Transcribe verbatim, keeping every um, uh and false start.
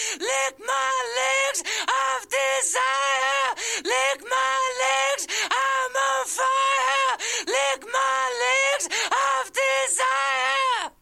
Lick my legs of desire. Lick my legs, I'm on fire. Lick my legs